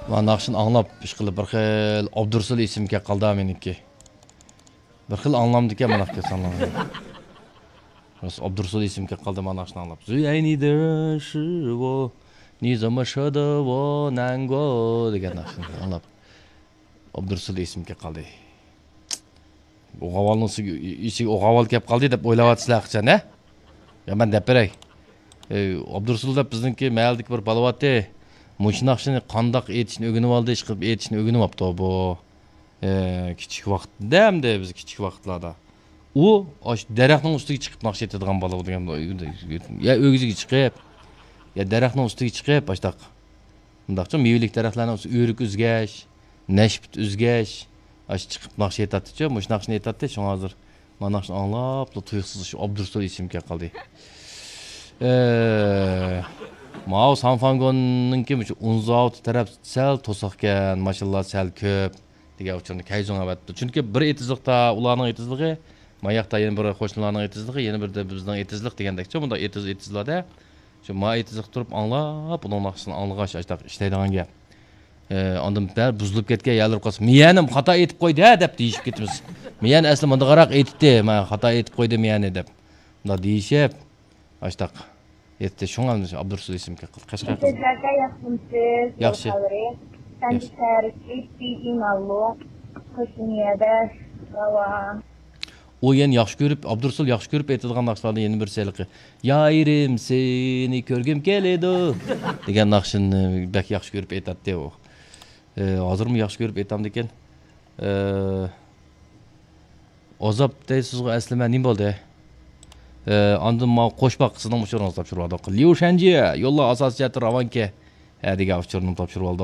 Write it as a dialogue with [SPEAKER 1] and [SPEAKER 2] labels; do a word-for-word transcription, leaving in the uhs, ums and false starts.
[SPEAKER 1] Mana naqshini anglab ish qilib bir xil Abdursul ismga qoldi meniki. Bir xil anlamdı ekan mana bu sanlamga. Ros Abdursul ismga qoldi mana naqshini anglab. Zuyayni de shivo ni zama shada va nango degan naqshini anglab. Abdursul ismga qoldi. O qavalning isi o qaval kelib qoldi deb o'ylayapsizlar qachon, ha? Ya men deb beray. Abdursul deb bizniki mayaldik bir balavotti. Mush naqshini qandoq etishni o'rganib oldi, ish qilib etishni o'rganib olibdi bu. E, kichik vaqtda hamda biz kichik vaqtlarda. U osh daraxtning ustiga chiqib naqsh etadigan bola degan. Ya o'giziga chiqib, ya daraxtning ustiga chiqib, boshdoq. Bundaqcha mevalik daraxtlarning ustiga o'rik uzgash, nashbit uzgash, osh chiqib naqsh etadi-chi, mush naqshni etadi, shunga hozir mana naqshni anglab, tuyuqsiz shu Abdursul ismga qoldi. E, Mao Sanfangonninki shu Unzavut taraf sal to'saqkan, mashallah sal ko'p degan uchun kayzonga batdi. Chunki bir etizliqda ularning etizligi, mayaqda yana bir qo'shnilarning etizligi, yana bir de bizning etizlik degandekcha, bunda etiz etizlarda shu ma etizlik turib anglab, uning naqshini anglagash ashtaq ishlaydigan gap. E, ondan bar buzilib ketgan yalirib qolsa, "Miyanim xato etib qo'ydi" deb deyishib ketimiz. "Miyan asli bunda qaraq etdi, men xato etib qo'ydi miyani" deb. Bunda deyishib ashtaq etdi. Shunga Abdursul ismga qildi. Qashqa qildi.
[SPEAKER 2] Sizlarga yaxshimsiz.
[SPEAKER 1] Yaxshi.
[SPEAKER 2] Sen tarixli imallo. Qo'shniyada va
[SPEAKER 1] O yen yaxshi ko'rib, Abdursul yaxshi ko'rib aytadigan naqshlarning yana bir seliqi. "Yayrim seni ko'rgim keladi" degan naqshini bak yaxshi ko'rib aytadi u. E, hozirmi yaxshi ko'rib aytamdi ekan? E, Ozab deysizga aslima nima bo'ldi? E, ondan ma qo'shbaq qizning uchurini topshirib oldi. "Liu Shanji, yo'llar asosiyati Ravanka" degan uchurini topshirib oldi.